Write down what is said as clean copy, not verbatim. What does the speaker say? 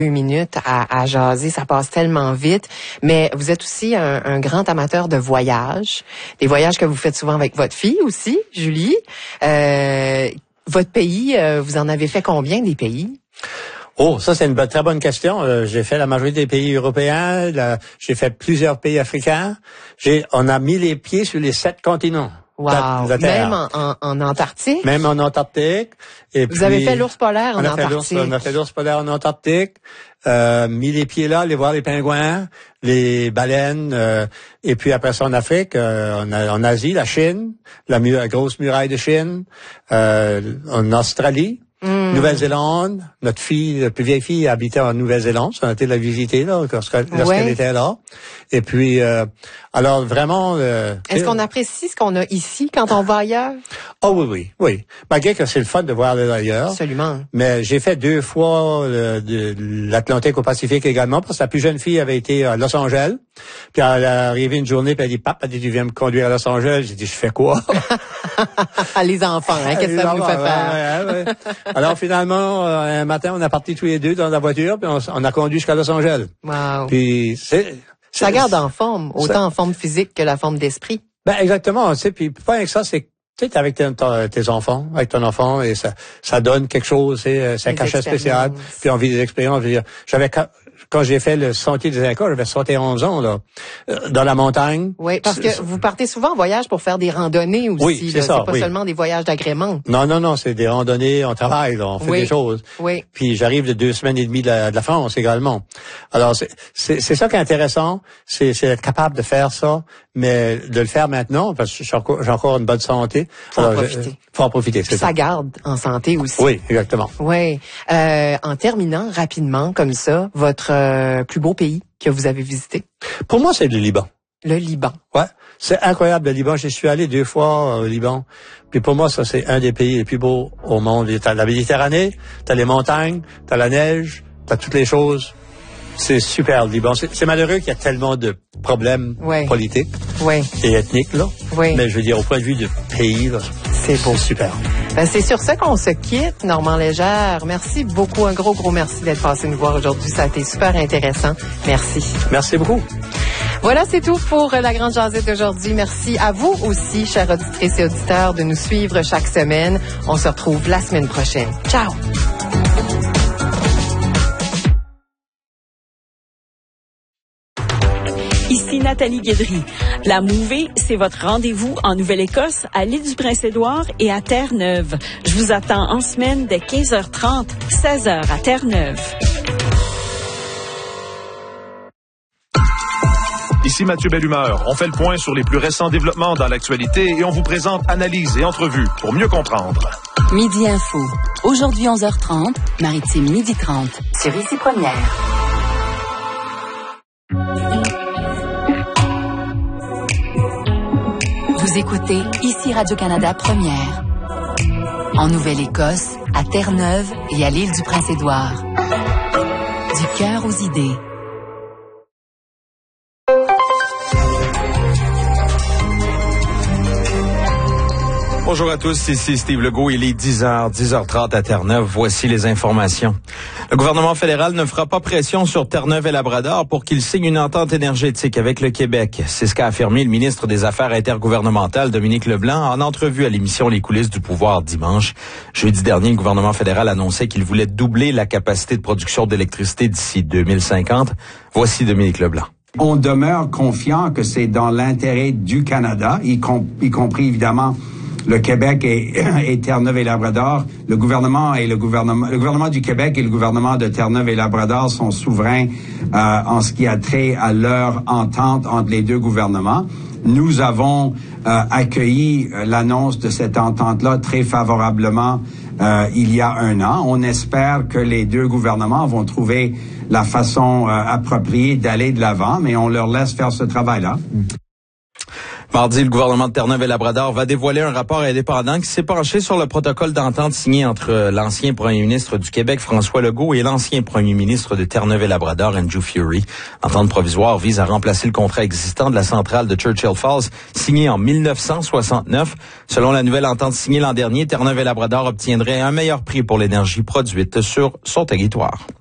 minutes à jaser, ça passe tellement vite, mais vous êtes aussi un grand amateur de voyages, des voyages que vous faites souvent avec votre fille aussi, Julie. Votre pays, vous en avez fait combien des pays? Oh, ça c'est une très bonne question. J'ai fait la majorité des pays européens, j'ai fait plusieurs pays africains. On a mis les pieds sur les 7 continents. Wow. Même en Antarctique? Même en Antarctique. Et vous avez fait l'ours polaire en Antarctique? On a fait l'ours polaire en Antarctique. Mis les pieds là, aller voir les pingouins, les baleines, et puis après ça en Afrique, en Asie, la Chine, la grosse muraille de Chine, en Australie. Nouvelle-Zélande, notre plus vieille fille habitait en Nouvelle-Zélande, on a été la visiter là lorsqu'elle était là. Et puis alors vraiment est-ce qu'on apprécie ce qu'on a ici quand on va ailleurs? Oh oui. Malgré que c'est le fun de voir ailleurs. Absolument. Mais j'ai fait 2 fois de l'Atlantique au Pacifique également, parce que la plus jeune fille avait été à Los Angeles. Puis elle est arrivée une journée, puis elle dit Papa, tu viens me conduire à Los Angeles. J'ai dit je fais quoi? Les enfants, qu'est-ce que ça vous fait faire? Ouais. Alors finalement, un matin, on est partis tous les deux dans la voiture, puis on a conduit jusqu'à Los Angeles. Wow. Puis ça garde en forme, autant en forme physique que la forme d'esprit. Ben exactement, tu sais, puis pas avec ça, c'est tu sais, avec tes enfants, avec ton enfant, et ça donne quelque chose, c'est un cachet spécial, puis on vit des expériences. Je veux dire, quand j'ai fait le sentier des Incas, j'avais 71 ans, là, dans la montagne. Oui, parce que vous partez souvent en voyage pour faire des randonnées aussi. Oui, c'est ça. C'est pas seulement des voyages d'agrément. Non, c'est des randonnées, on travaille, là, on fait des choses. Oui. Puis j'arrive de 2 semaines et demie de la France également. Alors, c'est ça qui est intéressant, c'est être capable de faire ça, mais de le faire maintenant, parce que j'ai encore une bonne santé. Faut en profiter. Faut en profiter, c'est ça. Ça garde en santé aussi. Oui, exactement. Oui. En terminant rapidement, comme ça, votre plus beau pays que vous avez visité? Pour moi, c'est le Liban. Le Liban. Ouais. C'est incroyable, le Liban. J'y suis allé 2 fois au Liban. Puis pour moi, ça, c'est un des pays les plus beaux au monde. T'as la Méditerranée, t'as les montagnes, t'as la neige, t'as toutes les choses. C'est super, le Liban. C'est malheureux qu'il y a tellement de problèmes politiques et ethniques, là. Oui. Mais je veux dire, au point de vue du pays, là, c'est beau. Super. Ben, c'est sur ça qu'on se quitte, Normand Légère. Merci beaucoup, un gros merci d'être passé nous voir aujourd'hui. Ça a été super intéressant. Merci. Merci beaucoup. Voilà, c'est tout pour la Grande Jasette d'aujourd'hui. Merci à vous aussi, chers auditrices et auditeurs, de nous suivre chaque semaine. On se retrouve la semaine prochaine. Ciao! Ici Nathalie Guédry. La Mouvée, c'est votre rendez-vous en Nouvelle-Écosse, à l'île du Prince-Édouard et à Terre-Neuve. Je vous attends en semaine dès 15h30, 16h à Terre-Neuve. Ici Mathieu Bellumeur. On fait le point sur les plus récents développements dans l'actualité et on vous présente analyses et entrevues pour mieux comprendre. Midi Info. Aujourd'hui 11h30, Maritime midi 30. Sur Ici Première. Vous écoutez Ici Radio-Canada Première. En Nouvelle-Écosse, à Terre-Neuve et à l'île du Prince-Édouard. Du cœur aux idées. Bonjour à tous, ici Steve Legault, il est 10h30 à Terre-Neuve. Voici les informations. Le gouvernement fédéral ne fera pas pression sur Terre-Neuve et Labrador pour qu'il signe une entente énergétique avec le Québec. C'est ce qu'a affirmé le ministre des Affaires intergouvernementales, Dominique Leblanc, en entrevue à l'émission Les coulisses du pouvoir dimanche. Jeudi dernier, le gouvernement fédéral annonçait qu'il voulait doubler la capacité de production d'électricité d'ici 2050. Voici Dominique Leblanc. On demeure confiant que c'est dans l'intérêt du Canada, y compris évidemment le Québec et Terre-Neuve et Labrador. Le gouvernement du Québec et le gouvernement de Terre-Neuve et Labrador sont souverains en ce qui a trait à leur entente entre les deux gouvernements. Nous avons accueilli l'annonce de cette entente-là très favorablement il y a 1 an. On espère que les deux gouvernements vont trouver la façon appropriée d'aller de l'avant, mais on leur laisse faire ce travail-là. Mardi, le gouvernement de Terre-Neuve et Labrador va dévoiler un rapport indépendant qui s'est penché sur le protocole d'entente signé entre l'ancien premier ministre du Québec, François Legault, et l'ancien premier ministre de Terre-Neuve et Labrador, Andrew Furey. L'entente provisoire vise à remplacer le contrat existant de la centrale de Churchill Falls, signé en 1969. Selon la nouvelle entente signée l'an dernier, Terre-Neuve et Labrador obtiendraient un meilleur prix pour l'énergie produite sur son territoire.